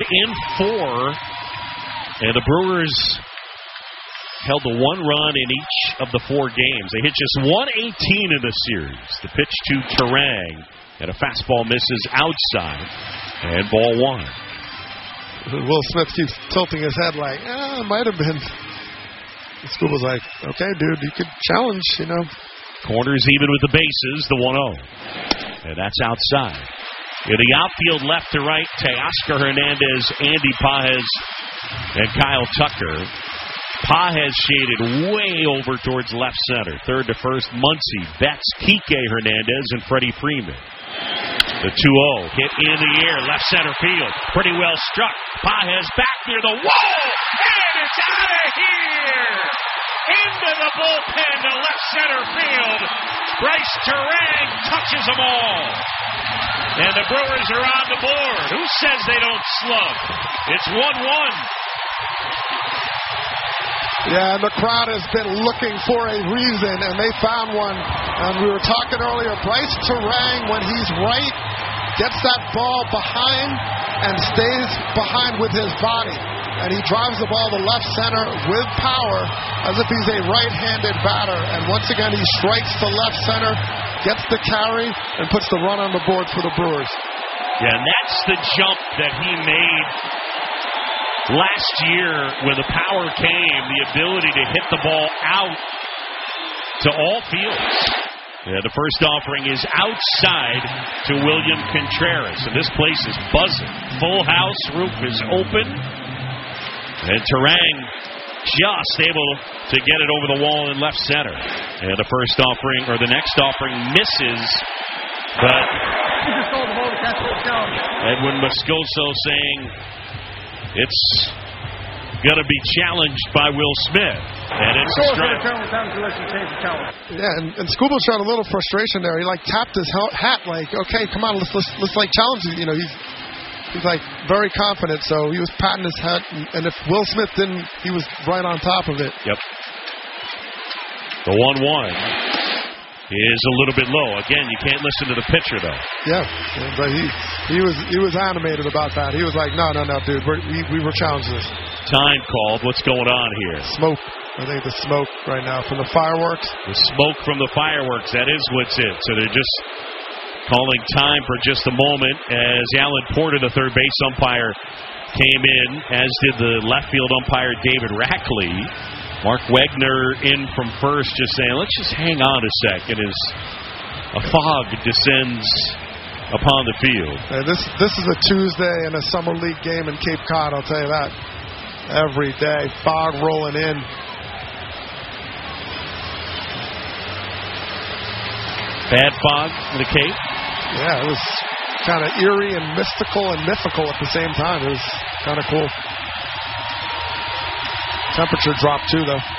in 4, and the Brewers held to 1 run in each of the 4 games. They hit just 118 in the series. The pitch to Turang, and a fastball misses outside, and ball 1. Will Smith keeps tilting his head like, it might have been. Scuba's like, okay, dude, you could challenge, Corners even with the bases, the 1-0. And that's outside. In the outfield, left to right, Teoscar Hernandez, Andy Pages, and Kyle Tucker. Pages shaded way over towards left center. Third to first, Muncy, Betts, Kike Hernandez, and Freddie Freeman. The 2-0 hit in the air, left center field. Pretty well struck. Pages back near the wall, and it's out of here! Into the bullpen to left center field. Bryce Turang touches them all. And the Brewers are on the board. Who says they don't slug? It's 1-1. Yeah, and the crowd has been looking for a reason, and they found one. And we were talking earlier, Bryce Turang, when he's right, gets that ball behind and stays behind with his body. And he drives the ball to left center with power as if he's a right-handed batter. And once again, he strikes to left center, gets the carry, and puts the run on the board for the Brewers. Yeah, and that's the jump that he made last year when the power came, the ability to hit the ball out to all fields. Yeah, the first offering is outside to William Contreras, and this place is buzzing. Full house, roof is open, and Turang just able to get it over the wall in left center. And the first offering, or the next offering, misses, but Edwin Moscoso saying it's going to be challenged by Will Smith. And it's a strike. Yeah, and Scuba showed a little frustration there. He tapped his hat okay, come on, let's challenge you. He's very confident, so he was patting his hat, and if Will Smith didn't, he was right on top of it. Yep. The 1-1 is a little bit low. Again, you can't listen to the pitcher, though. Yeah, but he was animated about that. He was like, no, dude, we were challenging this. Time called. What's going on here? Smoke. I think the smoke right now from the fireworks. The smoke from the fireworks. That is what's it. So they're just calling time for just a moment as Alan Porter, the third base umpire, came in, as did the left field umpire David Rackley. Mark Wegner in from first, just saying, let's just hang on a second as a fog descends upon the field. Hey, this is a Tuesday in a summer league game in Cape Cod, I'll tell you that. Every day, fog rolling in. Bad fog in the Cape? Yeah, it was kind of eerie and mystical and mythical at the same time. It was kind of cool. Temperature dropped too, though.